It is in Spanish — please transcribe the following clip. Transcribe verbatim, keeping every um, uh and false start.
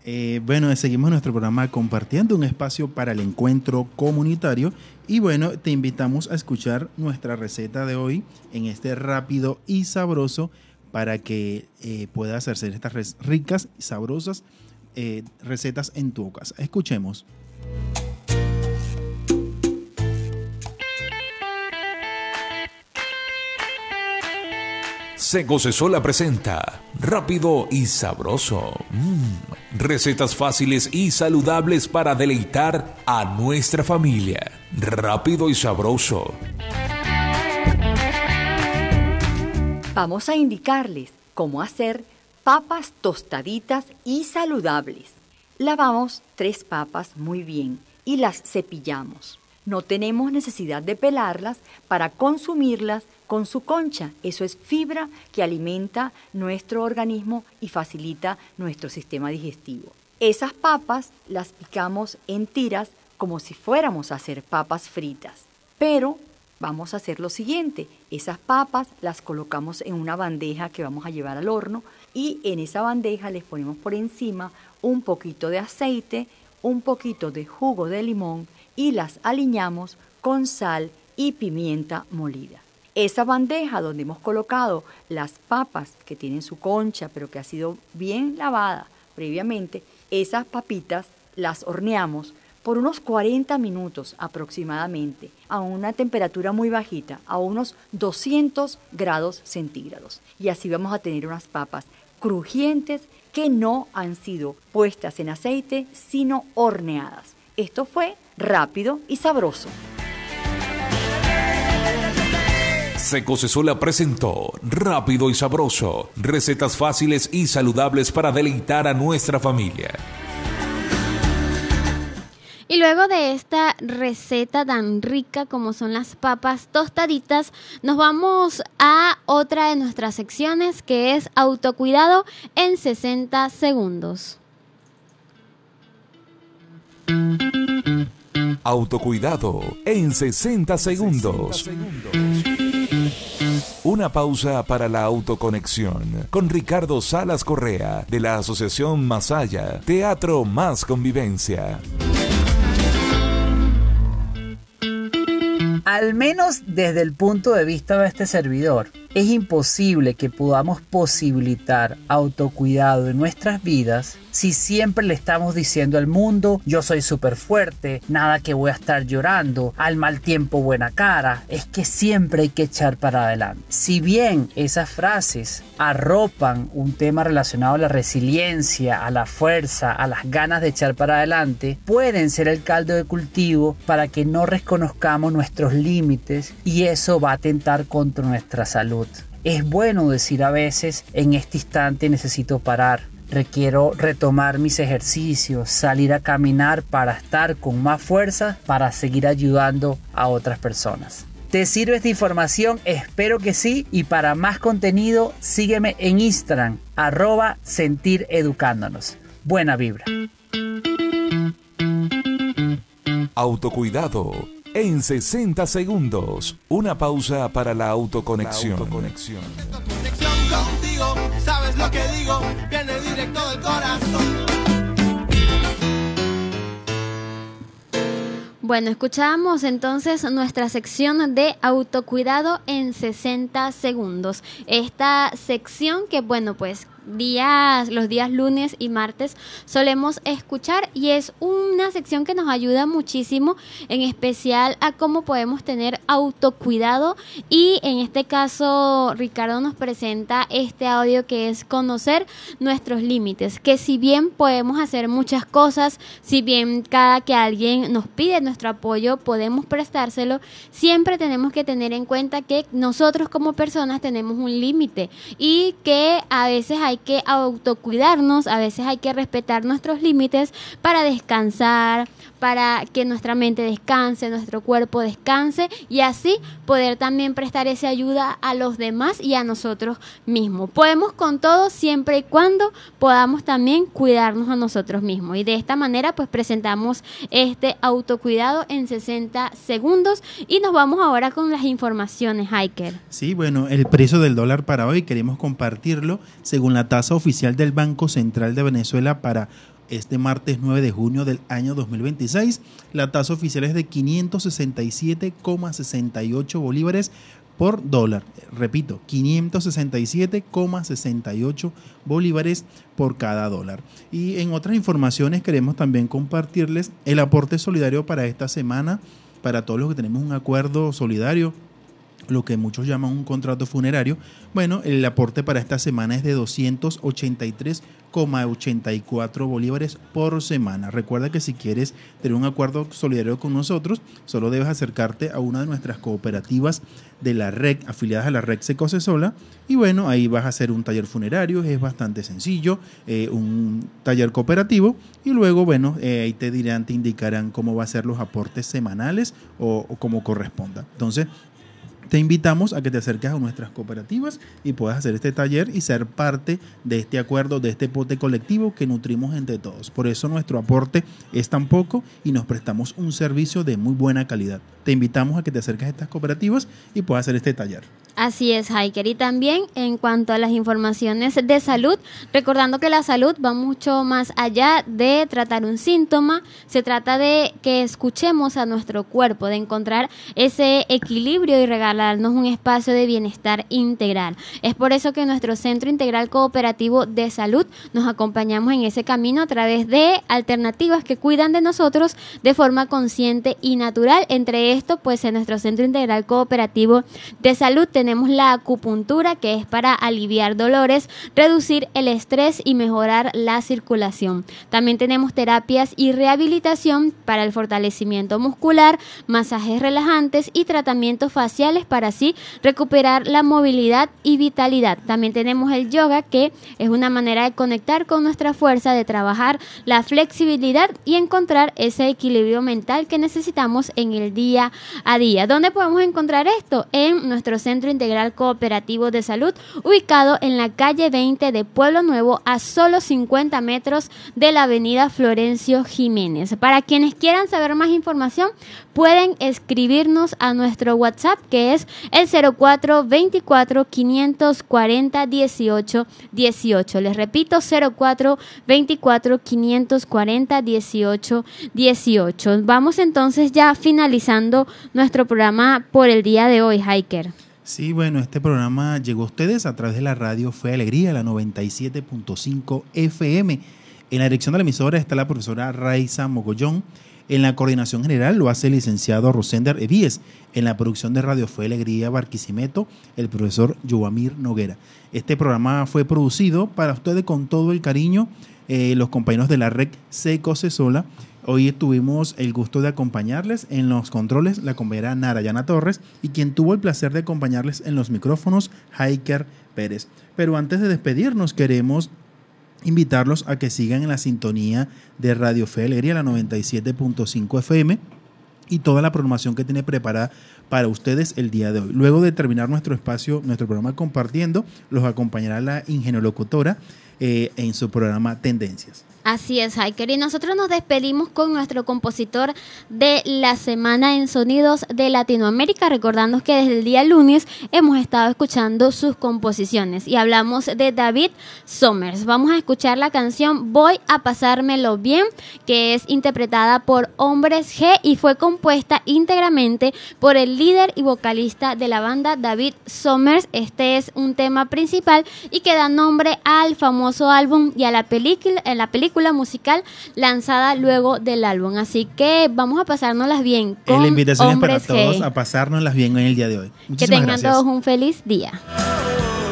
Eh, bueno, seguimos nuestro programa compartiendo un espacio para el encuentro comunitario y bueno, te invitamos a escuchar nuestra receta de hoy en este rápido y sabroso para que eh, puedas hacer estas res- ricas y sabrosas eh, recetas en tu casa. Escuchemos. Seco Sola presenta Rápido y Sabroso. Mm, recetas fáciles y saludables para deleitar a nuestra familia. Rápido y Sabroso. Vamos a indicarles cómo hacer papas tostaditas y saludables. Lavamos tres papas muy bien y las cepillamos. No tenemos necesidad de pelarlas para consumirlas con su concha. Eso es fibra que alimenta nuestro organismo y facilita nuestro sistema digestivo. Esas papas las picamos en tiras como si fuéramos a hacer papas fritas. Pero vamos a hacer lo siguiente. Esas papas las colocamos en una bandeja que vamos a llevar al horno y en esa bandeja les ponemos por encima un poquito de aceite, un poquito de jugo de limón y las aliñamos con sal y pimienta molida. Esa bandeja donde hemos colocado las papas que tienen su concha pero que ha sido bien lavada previamente, esas papitas las horneamos por unos cuarenta minutos aproximadamente a una temperatura muy bajita, a unos doscientos grados centígrados. Y así vamos a tener unas papas crujientes que no han sido puestas en aceite sino horneadas. Esto fue rápido y sabroso. Seco Sola presentó Rápido y Sabroso. Recetas fáciles y saludables para deleitar a nuestra familia. Y luego de esta receta tan rica como son las papas tostaditas, nos vamos a otra de nuestras secciones que es autocuidado en sesenta segundos. Autocuidado en sesenta segundos. Una pausa para la autoconexión con Ricardo Salas Correa de la Asociación Masaya, Teatro Más Convivencia. Al menos desde el punto de vista de este servidor, es imposible que podamos posibilitar autocuidado en nuestras vidas si siempre le estamos diciendo al mundo: yo soy súper fuerte, nada que voy a estar llorando, al mal tiempo buena cara. Es que siempre hay que echar para adelante. Si bien esas frases arropan un tema relacionado a la resiliencia, a la fuerza, a las ganas de echar para adelante, pueden ser el caldo de cultivo para que no reconozcamos nuestros límites y eso va a atentar contra nuestra salud. Es bueno decir a veces: en este instante necesito parar, requiero retomar mis ejercicios, salir a caminar para estar con más fuerza, para seguir ayudando a otras personas. ¿Te sirve esta información? Espero que sí, y para más contenido sígueme en Instagram, arroba sentir educándonos. Buena vibra. Autocuidado en sesenta segundos. Una pausa para la autoconexión. La autoconexión. Conexión contigo, sabes lo que digo, viene directo del corazón. Bueno, escuchamos entonces nuestra sección de autocuidado en sesenta segundos. Esta sección que, bueno, pues días, los días lunes y martes solemos escuchar y es una sección que nos ayuda muchísimo, en especial a cómo podemos tener autocuidado, y en este caso Ricardo nos presenta este audio que es conocer nuestros límites, que si bien podemos hacer muchas cosas, si bien cada que alguien nos pide nuestro apoyo podemos prestárselo, siempre tenemos que tener en cuenta que nosotros como personas tenemos un límite y que a veces hay que autocuidarnos, a veces hay que respetar nuestros límites para descansar, para que nuestra mente descanse, nuestro cuerpo descanse y así poder también prestar esa ayuda a los demás y a nosotros mismos. Podemos con todo siempre y cuando podamos también cuidarnos a nosotros mismos, y de esta manera pues presentamos este autocuidado en sesenta segundos y nos vamos ahora con las informaciones, Hiker. Sí, bueno, el precio del dólar para hoy queremos compartirlo según la tasa oficial del Banco Central de Venezuela para este martes nueve de junio del año dos mil veintiséis. La tasa oficial es de quinientos sesenta y siete coma sesenta y ocho bolívares por dólar. Repito, quinientos sesenta y siete coma sesenta y ocho bolívares por cada dólar. Y en otras informaciones queremos también compartirles el aporte solidario para esta semana, para todos los que tenemos un acuerdo solidario, lo que muchos llaman un contrato funerario. Bueno, el aporte para esta semana es de doscientos ochenta y tres coma ochenta y cuatro bolívares por semana. Recuerda que si quieres tener un acuerdo solidario con nosotros, solo debes acercarte a una de nuestras cooperativas de la R E C, afiliadas a la R E C Secocesola, y bueno, ahí vas a hacer un taller funerario, es bastante sencillo, eh, un taller cooperativo, y luego, bueno, eh, ahí te dirán, te indicarán cómo va a ser los aportes semanales o, o como corresponda. Entonces, te invitamos a que te acerques a nuestras cooperativas y puedas hacer este taller y ser parte de este acuerdo, de este pote colectivo que nutrimos entre todos. Por eso nuestro aporte es tan poco y nos prestamos un servicio de muy buena calidad. Te invitamos a que te acerques a estas cooperativas y puedas hacer este taller. Así es, Hiker. Y también en cuanto a las informaciones de salud, recordando que la salud va mucho más allá de tratar un síntoma, se trata de que escuchemos a nuestro cuerpo, de encontrar ese equilibrio y regalarnos un espacio de bienestar integral. Es por eso que nuestro Centro Integral Cooperativo de Salud nos acompañamos en ese camino a través de alternativas que cuidan de nosotros de forma consciente y natural. Entre esto, pues en nuestro Centro Integral Cooperativo de Salud tenemos Tenemos la acupuntura, que es para aliviar dolores, reducir el estrés y mejorar la circulación. También tenemos terapias y rehabilitación para el fortalecimiento muscular, masajes relajantes y tratamientos faciales para así recuperar la movilidad y vitalidad. También tenemos el yoga, que es una manera de conectar con nuestra fuerza, de trabajar la flexibilidad y encontrar ese equilibrio mental que necesitamos en el día a día. ¿Dónde podemos encontrar esto? En nuestro Centro Integral Cooperativo de Salud, ubicado en la calle veinte de Pueblo Nuevo, a solo cincuenta metros de la avenida Florencio Jiménez. Para quienes quieran saber más información, pueden escribirnos a nuestro WhatsApp, que es el cero cuatro veinticuatro quinientos cuarenta dieciocho dieciocho. Les repito, cero cuatro veinticuatro quinientos cuarenta dieciocho dieciocho. Vamos entonces ya finalizando nuestro programa por el día de hoy, Hiker. Sí, bueno, este programa llegó a ustedes a través de la radio Fe y Alegría, la noventa y siete punto cinco F M. En la dirección de la emisora está la profesora Raiza Mogollón. En la coordinación general lo hace el licenciado Rosender Evíes. En la producción de Radio Fe y Alegría Barquisimeto, el profesor Yoamir Noguera. Este programa fue producido para ustedes con todo el cariño, eh, los compañeros de la R E C Secocesola. Hoy tuvimos el gusto de acompañarles en los controles, la compañera Narayana Torres, y quien tuvo el placer de acompañarles en los micrófonos, Hiker Pérez. Pero antes de despedirnos, queremos invitarlos a que sigan en la sintonía de Radio Fe y Alegría, la noventa y siete punto cinco F M, y toda la programación que tiene preparada para ustedes el día de hoy. Luego de terminar nuestro espacio, nuestro programa Compartiendo, los acompañará la ingeniolocutora eh, en su programa Tendencias. Así es, Hiker. Y nosotros nos despedimos con nuestro compositor de la semana en Sonidos de Latinoamérica, recordando que desde el día lunes hemos estado escuchando sus composiciones y hablamos de David Somers. Vamos a escuchar la canción Voy a pasármelo bien, que es interpretada por Hombres G y fue compuesta íntegramente por el líder y vocalista de la banda, David Somers. Este es un tema principal y que da nombre al famoso álbum y a la película, en la película musical lanzada luego del álbum. Así que vamos a pasárnoslas bien con La invitación es para Hombres todos G. a pasárnoslas bien en el día de hoy. Muchísimas que tengan gracias. todos un feliz día.